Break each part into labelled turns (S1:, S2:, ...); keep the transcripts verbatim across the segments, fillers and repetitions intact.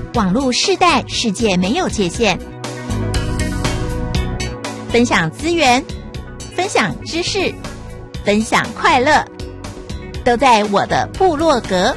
S1: 网络世代，世界没有界限。分享资源，分享知识，分享快乐，都在我的部落格。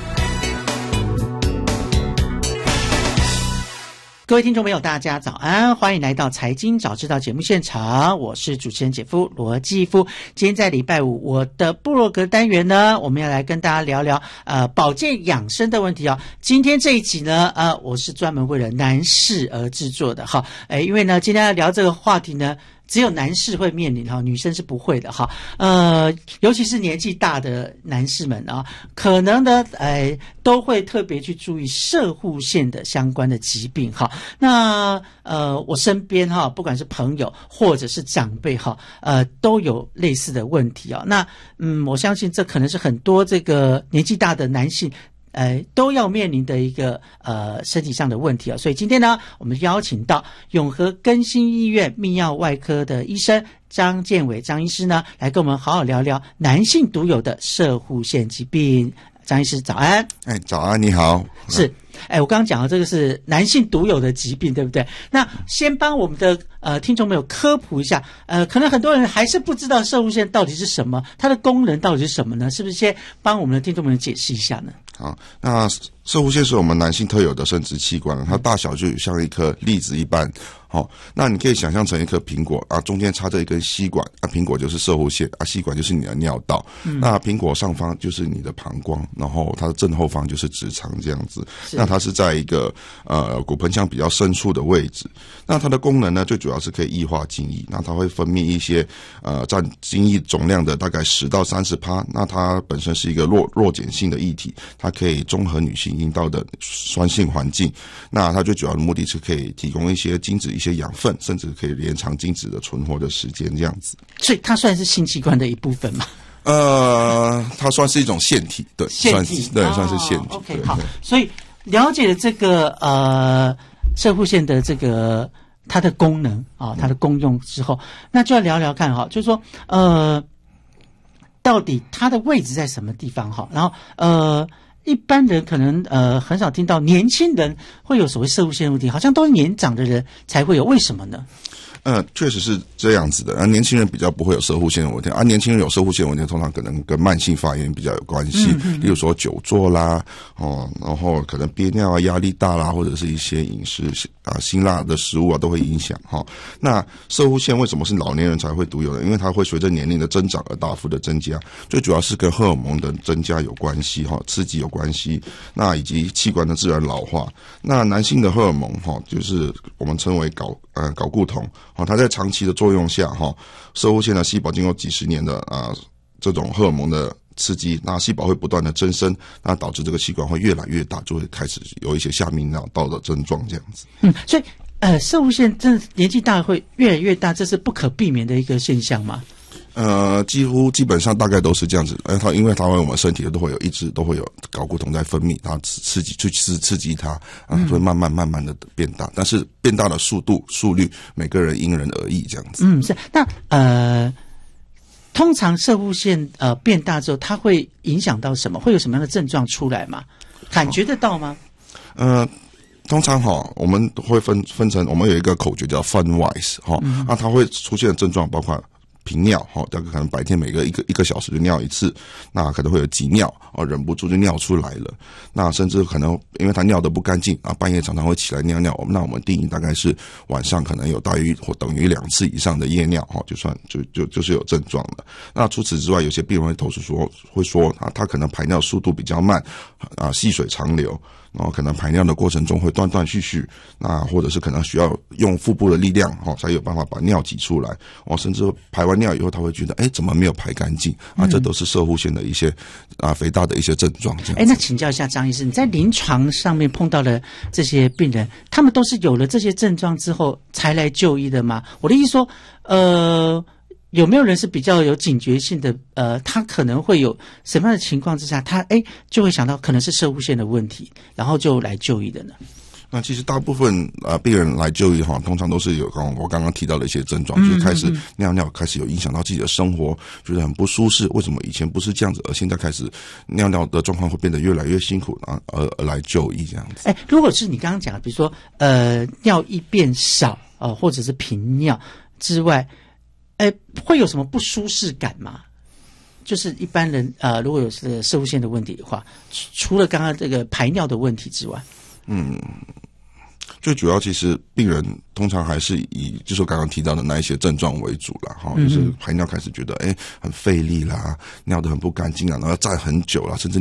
S2: 各位听众朋友大家早安，欢迎来到财经早知道节目现场，我是主持人姐夫罗继夫。今天在礼拜五，我的部落格单元呢，我们要来跟大家聊聊呃保健养生的问题哦。今天这一集呢呃我是专门为了男士而制作的哈，诶因为呢今天要聊这个话题呢只有男士会面临哈，女生是不会的哈。呃，尤其是年纪大的男士们啊，可能呢，呃，都会特别去注意摄护腺的相关的疾病哈。那呃，我身边哈，不管是朋友或者是长辈哈，呃，都有类似的问题啊。那嗯，我相信这可能是很多这个年纪大的男性。呃，都要面临的一个呃身体上的问题啊，所以今天呢，我们邀请到永和更新医院泌尿外科的医生张建伟张医师呢，来跟我们好好聊聊男性独有的摄护腺疾病。张医师早安。
S3: 哎，早安，你好。
S2: 是，哎，我刚刚讲的这个是男性独有的疾病，对不对？那先帮我们的呃听众朋友科普一下，呃，可能很多人还是不知道摄护腺到底是什么，它的功能到底是什么呢？是不是先帮我们的听众朋友解释一下呢？
S3: 好，那摄护腺是我们男性特有的生殖器官，它大小就像一颗粒子一般。好，那你可以想象成一颗苹果啊，中间插着一根吸管啊，苹果就是摄护腺啊，吸管就是你的尿道。嗯、那苹果上方就是你的膀胱，然后它的正后方就是直肠这样子。那它是在一个呃骨盆腔比较深处的位置。那它的功能呢，最主要是可以液化精液，那它会分泌一些呃占精液总量的大概十到三十趴。那它本身是一个弱弱碱性的液体，它可以中和女性阴道的酸性环境。那它最主要的目的是可以提供一些精子一些养分，甚至可以延长精子的存活的时间这样子。
S2: 所以它算是性器官的一部分吗？
S3: 呃，它算是一种腺体，对，
S2: 腺体，
S3: 对，哦、算是腺体。
S2: OK， 好，所以了解了这个呃摄护腺的这个它的功能啊，它的功用之后，那就要聊聊看哈，就是说呃，到底它的位置在什么地方哈？然后呃。一般人可能呃很少听到年轻人会有所谓摄护腺问题，好像都是年长的人才会有，为什么呢？
S3: 呃，确实是这样子的。而、啊、年轻人比较不会有摄护腺的问题，而、啊、年轻人有摄护腺问题，通常可能跟慢性发炎比较有关系，嗯嗯例如说久坐啦，哦，然后可能憋尿啊、压力大啦，或者是一些饮食啊、辛辣的食物啊，都会影响哈、哦。那摄护腺为什么是老年人才会独有的？因为它会随着年龄的增长而大幅的增加，最主要是跟荷尔蒙的增加有关系哈、哦，刺激有关系，那以及器官的自然老化。那男性的荷尔蒙哈、哦，就是我们称为睾呃睾固酮。哦，它在长期的作用下，哈，摄护腺的细胞经过几十年的啊、呃、这种荷尔蒙的刺激，那细胞会不断的增生，那导致这个器官会越来越大，就会开始有一些下泌尿道的症状这样子。
S2: 嗯，所以呃，摄护腺真的年纪大会越来越大，这是不可避免的一个现象吗？
S3: 呃，几乎基本上大概都是这样子，呃，它因为它会我们身体都会有一直都会有睾固酮在分泌，它刺激去刺刺激它，啊，会慢慢慢慢的变大，但是变大的速度速率每个人因人而异这样子。
S2: 嗯，是。那呃，通常摄护腺呃变大之后，它会影响到什么？会有什么样的症状出来吗？感觉得到吗？
S3: 呃。通常哈，我们会分分成，我们有一个口诀叫 FUNWISE 哈，嗯、那它会出现的症状包括频尿哈，大概可能白天每个一个一个小时就尿一次，那可能会有急尿哦，忍不住就尿出来了。那甚至可能因为他尿得不干净啊，半夜常常会起来尿尿。那我们定义大概是晚上可能有大于或等于两次以上的夜尿哈，就算就就就是有症状了。那除此之外，有些病人会投诉说，会说啊，他可能排尿速度比较慢啊，细水长流。然后可能排尿的过程中会断断续续，那或者是可能需要用腹部的力量哦，才有办法把尿挤出来哦，甚至排完尿以后他会觉得，哎，怎么没有排干净啊？这都是摄护腺的一些啊肥大的一些症状。这样，
S2: 哎，那请教一下张医师，你在临床上面碰到的这些病人，他们都是有了这些症状之后才来就医的吗？我的意思说，呃。有没有人是比较有警觉性的？呃，他可能会有什么样的情况之下，他哎就会想到可能是摄护腺的问题，然后就来就医的呢？
S3: 那其实大部分呃病人来就医哈，通常都是有刚我刚刚提到的一些症状，嗯、就是开始尿尿开始有影响到自己的生活，觉得很不舒适。为什么以前不是这样子，而现在开始尿尿的状况会变得越来越辛苦，然后而而来就医这样子？
S2: 哎，如果是你刚刚讲的，比如说呃尿液变少呃或者是频尿之外，哎，会有什么不舒适感吗？就是一般人呃，如果有这个攝護腺的问题的话，除了刚刚这个排尿的问题之外，嗯，
S3: 最主要其实病人通常还是以就是我刚刚提到的那一些症状为主啦，哈、嗯，就是排尿开始觉得哎很费力啦，尿得很不干净啊，然后要站很久啦，甚至